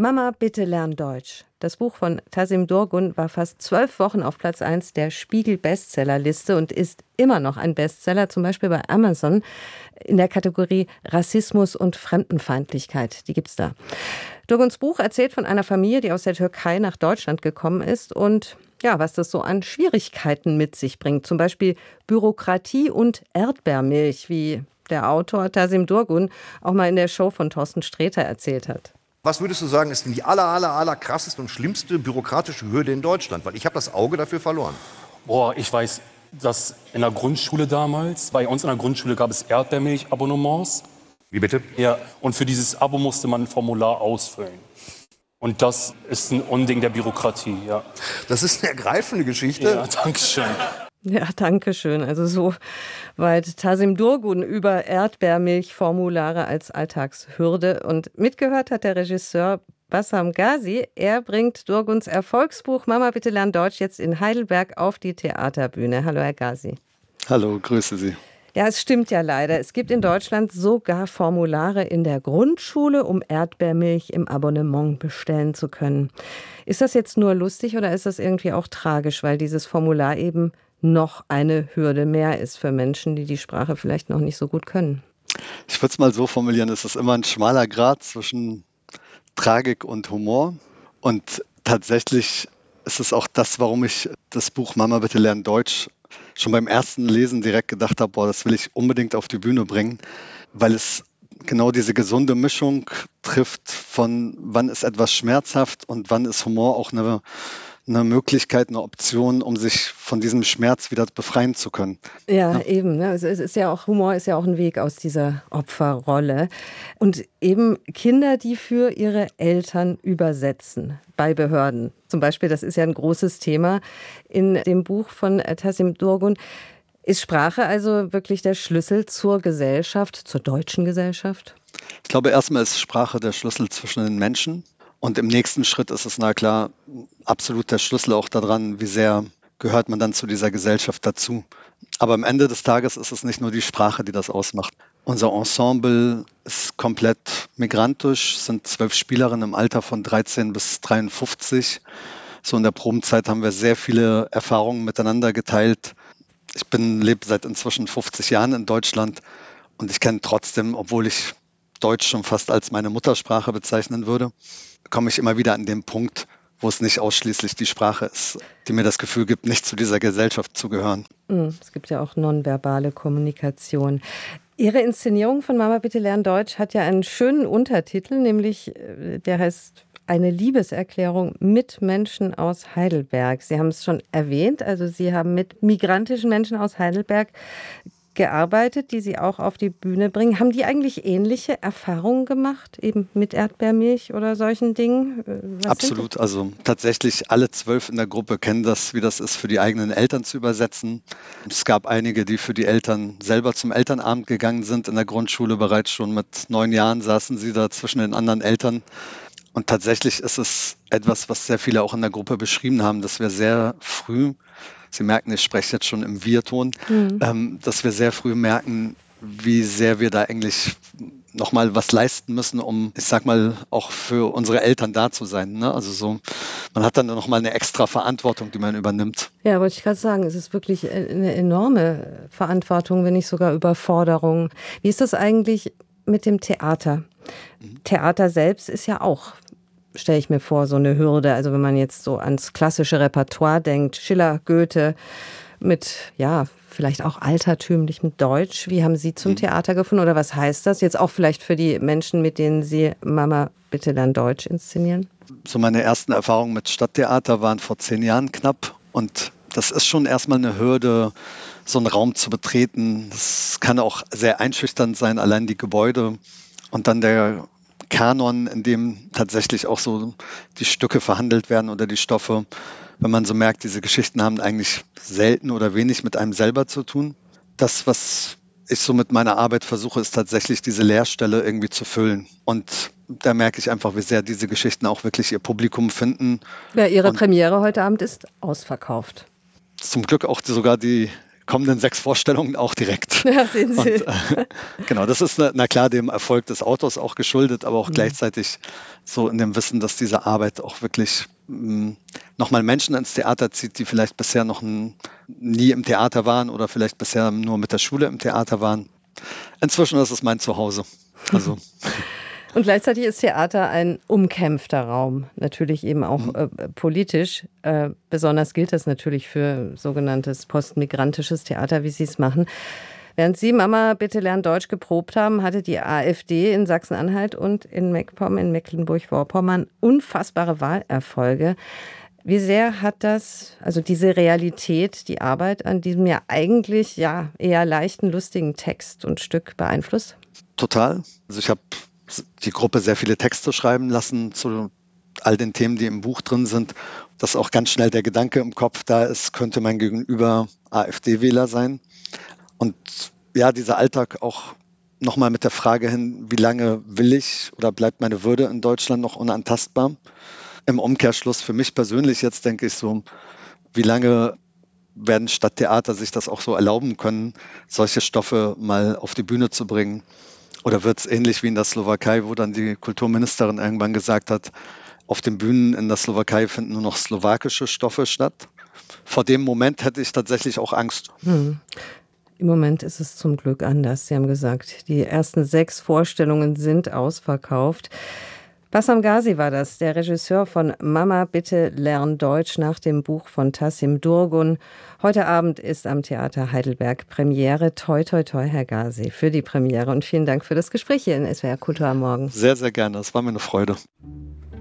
Mama, bitte lern Deutsch. Das Buch von Tasim Dorgun war fast 12 Wochen auf Platz 1 der Spiegel-Bestsellerliste und ist immer noch ein Bestseller, zum Beispiel bei Amazon in der Kategorie Rassismus und Fremdenfeindlichkeit. Die gibt's da. Dorguns Buch erzählt von einer Familie, die aus der Türkei nach Deutschland gekommen ist und ja, was das so an Schwierigkeiten mit sich bringt. Zum Beispiel Bürokratie und Erdbeermilch, wie der Autor Tasim Dorgun auch mal in der Show von Thorsten Sträter erzählt hat. Was würdest du sagen, ist denn die aller krasseste und schlimmste bürokratische Hürde in Deutschland? Weil ich habe das Auge dafür verloren. Boah, ich weiß, dass in der Grundschule damals, bei uns in der Grundschule gab es Erdbeermilch-Abonnements. Wie bitte? Ja, und für dieses Abo musste man ein Formular ausfüllen. Und das ist ein Unding der Bürokratie, ja. Das ist eine ergreifende Geschichte. Ja, danke schön. Ja, danke schön. Also so weit Tasim Dorgun über Erdbeermilchformulare als Alltagshürde. Und mitgehört hat der Regisseur Bassam Ghazi. Er bringt Dorguns Erfolgsbuch Mama, bitte lern Deutsch jetzt in Heidelberg auf die Theaterbühne. Hallo, Herr Ghazi. Hallo, grüße Sie. Ja, es stimmt ja leider. Es gibt in Deutschland sogar Formulare in der Grundschule, um Erdbeermilch im Abonnement bestellen zu können. Ist das jetzt nur lustig oder ist das irgendwie auch tragisch, weil dieses Formular eben noch eine Hürde mehr ist für Menschen, die die Sprache vielleicht noch nicht so gut können? Ich würde es mal so formulieren, es ist immer ein schmaler Grat zwischen Tragik und Humor. Und tatsächlich ist es auch das, warum ich das Buch Mama, bitte lern Deutsch schon beim ersten Lesen direkt gedacht habe, boah, das will ich unbedingt auf die Bühne bringen, weil es genau diese gesunde Mischung trifft von wann ist etwas schmerzhaft und wann ist Humor auch eine Möglichkeit, eine Option, um sich von diesem Schmerz wieder befreien zu können. Ja, eben. Ne? Also es ist ja auch, Humor ist ja auch ein Weg aus dieser Opferrolle. Und eben Kinder, die für ihre Eltern übersetzen bei Behörden. Zum Beispiel, das ist ja ein großes Thema in dem Buch von Tasim Dorgun. Ist Sprache also wirklich der Schlüssel zur Gesellschaft, zur deutschen Gesellschaft? Ich glaube, erstmal ist Sprache der Schlüssel zwischen den Menschen. Und im nächsten Schritt ist es, na klar, absolut der Schlüssel auch daran, wie sehr gehört man dann zu dieser Gesellschaft dazu. Aber am Ende des Tages ist es nicht nur die Sprache, die das ausmacht. Unser Ensemble ist komplett migrantisch, sind 12 Spielerinnen im Alter von 13 bis 53. So in der Probenzeit haben wir sehr viele Erfahrungen miteinander geteilt. Lebe seit inzwischen 50 Jahren in Deutschland und ich kenne trotzdem, obwohl ich Deutsch schon fast als meine Muttersprache bezeichnen würde, komme ich immer wieder an den Punkt, wo es nicht ausschließlich die Sprache ist, die mir das Gefühl gibt, nicht zu dieser Gesellschaft zu gehören. Es gibt ja auch nonverbale Kommunikation. Ihre Inszenierung von Mama, bitte lern Deutsch hat ja einen schönen Untertitel, nämlich der heißt Eine Liebeserklärung mit Menschen aus Heidelberg. Sie haben es schon erwähnt, also Sie haben mit migrantischen Menschen aus Heidelberg gearbeitet, die Sie auch auf die Bühne bringen. Haben die eigentlich ähnliche Erfahrungen gemacht, eben mit Erdbeermilch oder solchen Dingen? Absolut, also tatsächlich alle 12 in der Gruppe kennen das, wie das ist, für die eigenen Eltern zu übersetzen. Es gab einige, die für die Eltern selber zum Elternabend gegangen sind in der Grundschule. Bereits schon mit 9 Jahren saßen sie da zwischen den anderen Eltern. Und tatsächlich ist es etwas, was sehr viele auch in der Gruppe beschrieben haben, dass wir sehr früh, Sie merken, ich spreche jetzt schon im Wir-Ton, dass wir sehr früh merken, wie sehr wir da eigentlich nochmal was leisten müssen, um, ich sag mal, auch für unsere Eltern da zu sein. Ne? Also so, man hat dann nochmal eine extra Verantwortung, die man übernimmt. Ja, wollte ich gerade sagen, es ist wirklich eine enorme Verantwortung, wenn nicht sogar Überforderung. Wie ist das eigentlich mit dem Theater? Theater selbst ist ja auch, stelle ich mir vor, so eine Hürde. Also wenn man jetzt so ans klassische Repertoire denkt, Schiller, Goethe, mit, ja, vielleicht auch altertümlich mit Deutsch. Wie haben Sie zum Theater gefunden oder was heißt das? Jetzt auch vielleicht für die Menschen, mit denen Sie Mama, bitte lern Deutsch inszenieren? So meine ersten Erfahrungen mit Stadttheater waren vor 10 Jahren knapp und das ist schon erstmal eine Hürde, so einen Raum zu betreten. Das kann auch sehr einschüchternd sein, allein die Gebäude und dann der Kanon, in dem tatsächlich auch so die Stücke verhandelt werden oder die Stoffe, wenn man so merkt, diese Geschichten haben eigentlich selten oder wenig mit einem selber zu tun. Das, was ich so mit meiner Arbeit versuche, ist tatsächlich diese Leerstelle irgendwie zu füllen. Und da merke ich einfach, wie sehr diese Geschichten auch wirklich ihr Publikum finden. Ja, Ihre Premiere heute Abend ist ausverkauft. Zum Glück auch sogar die kommenden 6 Vorstellungen auch direkt. Ja, sehen Sie. Und, genau, das ist na klar dem Erfolg des Autors auch geschuldet, aber auch gleichzeitig so in dem Wissen, dass diese Arbeit auch wirklich nochmal Menschen ins Theater zieht, die vielleicht bisher noch nie im Theater waren oder vielleicht bisher nur mit der Schule im Theater waren. Inzwischen ist es mein Zuhause. Also. Und gleichzeitig ist Theater ein umkämpfter Raum, natürlich eben auch politisch. Besonders gilt das natürlich für sogenanntes postmigrantisches Theater, wie Sie es machen. Während Sie Mama, bitte lernen Deutsch geprobt haben, hatte die AfD in Sachsen-Anhalt und in MacPom, in Mecklenburg-Vorpommern unfassbare Wahlerfolge. Wie sehr hat das, also diese Realität, die Arbeit an diesem ja eigentlich eher leichten, lustigen Text und Stück beeinflusst? Total. Also ich habe die Gruppe sehr viele Texte schreiben lassen zu all den Themen, die im Buch drin sind, dass auch ganz schnell der Gedanke im Kopf da ist, könnte mein Gegenüber AfD-Wähler sein. Und ja, dieser Alltag auch nochmal mit der Frage hin, wie lange will ich oder bleibt meine Würde in Deutschland noch unantastbar? Im Umkehrschluss für mich persönlich jetzt denke ich so, wie lange werden Stadttheater sich das auch so erlauben können, solche Stoffe mal auf die Bühne zu bringen? Oder wird es ähnlich wie in der Slowakei, wo dann die Kulturministerin irgendwann gesagt hat, auf den Bühnen in der Slowakei finden nur noch slowakische Stoffe statt? Vor dem Moment hätte ich tatsächlich auch Angst. Im Moment ist es zum Glück anders. Sie haben gesagt, die ersten 6 Vorstellungen sind ausverkauft. Bassam Ghazi war das, der Regisseur von Mama, bitte lern Deutsch nach dem Buch von Tasim Durgun. Heute Abend ist am Theater Heidelberg Premiere. Toi, toi, toi, Herr Ghazi, für die Premiere. Und vielen Dank für das Gespräch hier in SWR Kultur am Morgen. Sehr, sehr gerne. Es war mir eine Freude.